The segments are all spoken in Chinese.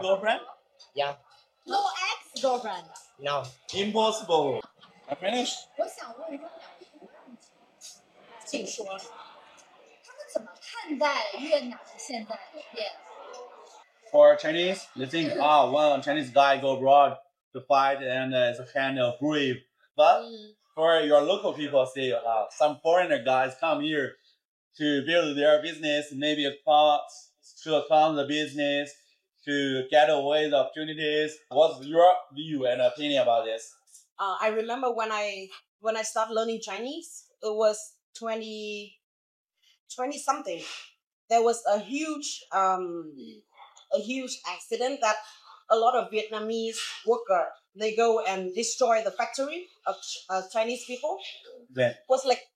girlfriend? Yeah. No ex-girlfriend. No. Impossible. I finished. 我想问他两个问题，请说。他们怎么看待越南现在的变？ For Chinese, they think, when Chinese guy go abroad to fight and it's kind of brave. But for your local people, say, some foreigner guys come here to build their business, maybe to account the business, to get away the opportunities. What's your view and opinion about this? I remember when I started learning Chinese, it was 20 something. There was a huge accident that a lot of Vietnamese worker, they go and destroy the factory of Chinese people. When? It was like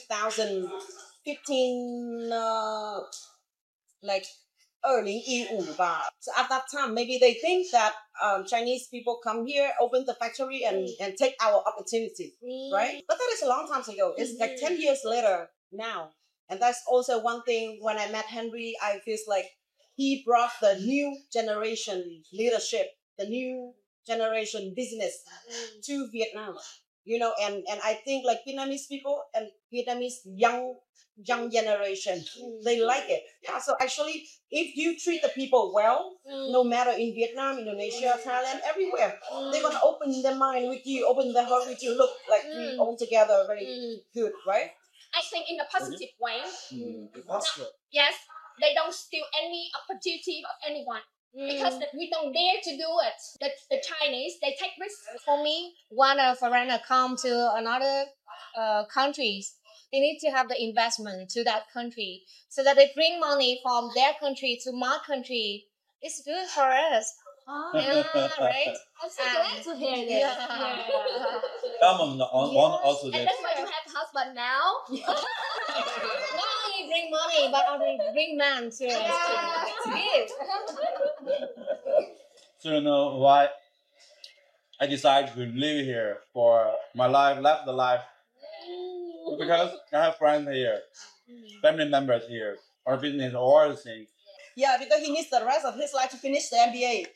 2015, like 2015吧. So at that time, maybe they think that Chinese people come here, open the factory and take our opportunity, right? But that is a long time ago. It's like 10 years later now. And that's also one thing when I met Henry, I feel like he brought the new generation leadership, the new generation business to Vietnam. You know, and I think like Vietnamese people and Vietnamese young generation, they like it. Yeah, so actually, if you treat the people well, no matter in Vietnam, Indonesia, Thailand, everywhere, they're gonna open their mind with you, open their heart with you. Look, like we all together, very good, right? I think in a positive way. Possible. Yes, they don't steal any opportunity of anyone. Because we don't dare to do it. The Chinese, they take risks. For me, when a foreigner come to another countries, they need to have the investment to that country so that they bring money from their country to my country. It's good for us. Yeah, right? I'm so glad to hear this. Someone also And this. that's why you have husband now. Not only bring money, but also bring man to us. It's good. So you know why I decided to live here for my life, left the life. Because I have friends here, family members here, our business, all the things. Yeah, because he needs the rest of his life to finish the MBA.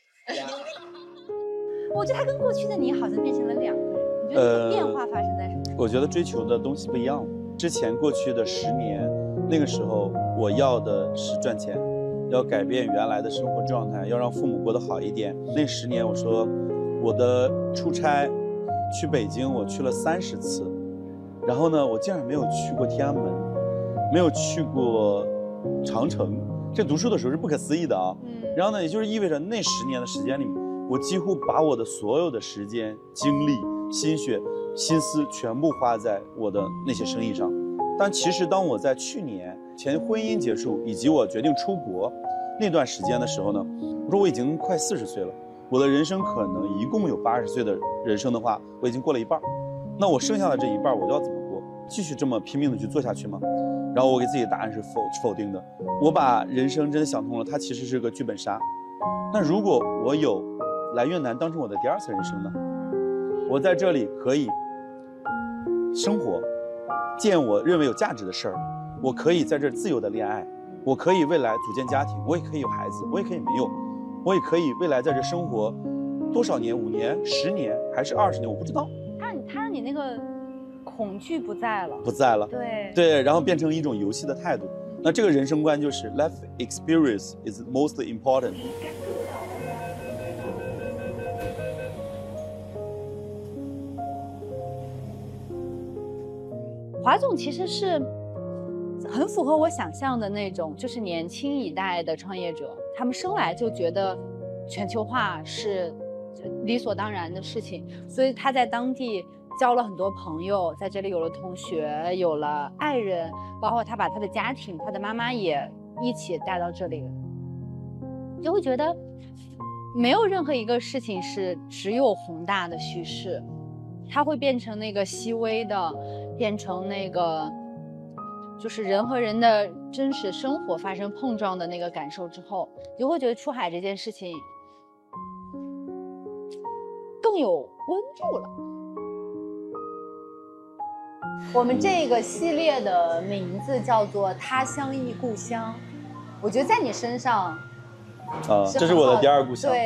我觉得他跟过去的你好像变成了两个人。你觉得这个变化发生在什么？ 我觉得追求的东西不一样了。之前过去的10年，那个时候我要的是赚钱，要改变原来的生活状态，要让父母过得好一点。那10年，我说我的出差去北京，我去了30次，然后呢，我竟然没有去过天安门，没有去过长城。这读书的时候是不可思议的啊。然后呢，也就是意味着那10年的时间里面，我几乎把我的所有的时间、精力、心血、心思全部花在我的那些生意上。但其实当我在去年前婚姻结束以及我决定出国那段时间的时候呢，我说我已经快40岁了，我的人生可能一共有80岁的人生的话，我已经过了一半。那我剩下的这一半我要怎么过？继续这么拼命的去做下去吗？然后我给自己的答案是否定的。我把人生真的想通了，它其实是个剧本杀。那如果我有来越南当成我的第2次人生呢？我在这里可以生活，见我认为有价值的事儿，我可以在这儿自由的恋爱，我可以未来组建家庭，我也可以有孩子，我也可以没有，我也可以未来在这生活多少年，5年、10年还是20年，我不知道。 他让你那个恐惧不在了， 不在了。 对， 然后变成一种游戏的态度。那这个人生观就是 life experience is mostly important。 华总其实是很符合我想象的那种，就是年轻一代的创业者，他们生来就觉得全球化是理所当然的事情，所以他在当地交了很多朋友，在这里有了同学，有了爱人，包括他把他的家庭，他的妈妈也一起带到这里了，就会觉得没有任何一个事情是只有宏大的叙事，它会变成那个细微的，变成那个就是人和人的真实生活发生碰撞的那个感受之后，你就会觉得出海这件事情更有温度了。我们这个系列的名字叫做他乡忆故乡，我觉得在你身上这是我的第2故乡。 对。